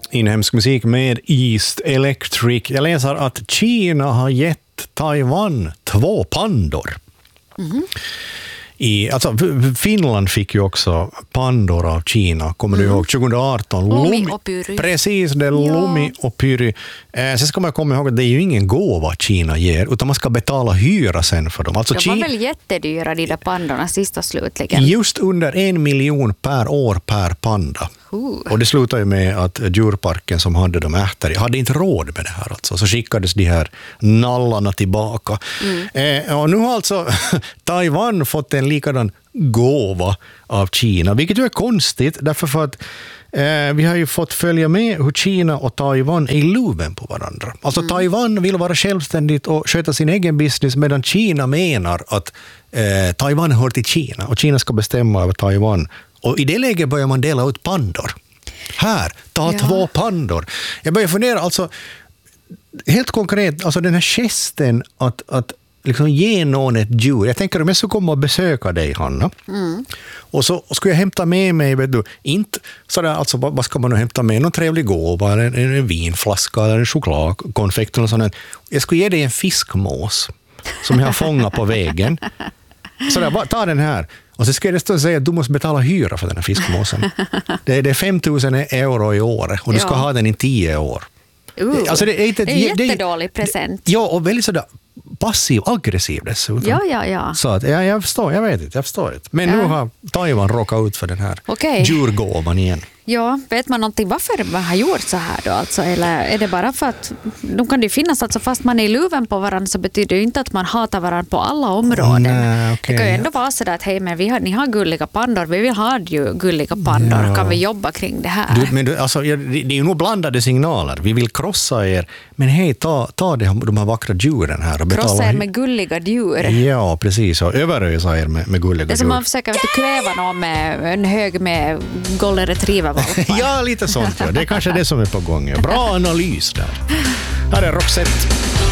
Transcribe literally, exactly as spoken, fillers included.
inhemsk musik med East Electric. Jag läser att Kina har gett Taiwan två pandor. Mm. I, alltså, Finland fick ju också pandor av Kina, kommer mm. du ihåg, tjugo arton. Lumi och Pyry. Precis, det är ja. Lumi och Pyry. Eh, sen ska man komma ihåg att det är ju ingen gåva Kina ger, utan man ska betala hyra sen för dem. Alltså, de var Kina... väl jättedyra, de där pandorna, sista slutligen. Just under en miljon per år per panda. Uh. Och det slutade ju med att djurparken som hade dem efter hade inte råd med det här. Alltså. Så skickades de här nallarna tillbaka. Mm. Eh, och nu har alltså Taiwan fått en likadan gåva av Kina, vilket ju är konstigt, därför för att eh, vi har ju fått följa med hur Kina och Taiwan är i luven på varandra. Alltså mm. Taiwan vill vara självständigt och sköta sin egen business, medan Kina menar att eh, Taiwan hör till Kina och Kina ska bestämma över Taiwan. Och i det läget börjar man dela ut pandor. Här, ta ja. två pandor. Jag börjar fundera, alltså helt konkret, alltså den här gesten att, att liksom ge någon ett djur. Jag tänker om jag skulle komma och besöka dig, Hanna. Mm. Och så och skulle jag hämta med mig, vet du, inte sådär, alltså vad ska man nu hämta med? Någon trevlig gåva, en, en vinflaska eller en chokladkonfekt eller sådant. Jag skulle ge dig en fiskmås som jag har fångat på vägen. Sådär, bara ta den här. Och så ska det stå och säga att du måste betala hyra för den här fiskmåsen. Det är, det är fem tusen euro i år och du ska ja. ha den i tio år. Uh, alltså det är, inte, det är en jättedålig present. Ja, och väldigt sådär passiv, aggressiv dessutom. Ja, ja, ja. Så att, ja, jag förstår, jag vet inte, jag förstår inte. Men ja. nu har Taiwan råkat ut för den här okay. djurgåvan igen. Ja, vet man någonting varför man har gjort så här då? Alltså, eller är det bara för att de kan det finnas, alltså fast man är i luven på varandra så betyder det inte att man hatar varandra på alla områden. Nej, okay. Det kan ju ändå vara så där att hej, men vi har, ni har gulliga pandor, vi vill ha ju gulliga pandor, ja. kan vi jobba kring det här? Du, men du, alltså, det är ju nog blandade signaler, vi vill krossa er, men hej, ta, ta det, de här vackra djuren här och betala. Krossa er med gulliga djur. Ja, precis, och överösa er med, med gulliga djur. Det är som man försöker att kräva någon med en hög med golden retriever. Ja, lite sånt. Ja. Det är kanske det som är på gång. Bra analys där. Här är Roxette.